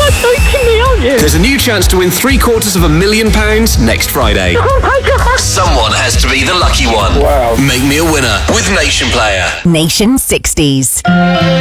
joking me, aren't you? There's a new chance to win £750,000 next Friday. Oh my God. Someone has to be the lucky one. Wow. Make me a winner with Nation Player. Nation 60s.